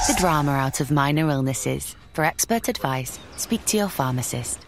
the drama out of minor illnesses. For expert advice, speak to your pharmacist.